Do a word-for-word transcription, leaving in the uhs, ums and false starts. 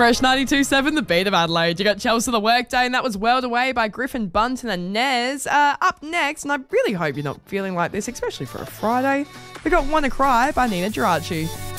Fresh ninety-two point seven, the beat of Adelaide. You got Chelsea the Workday, and that was Whirled Away by Griffin Bunton and Nez. Uh, up next, and I really hope you're not feeling like this, especially for a Friday, we got Wanna Cry by Nina Geraci.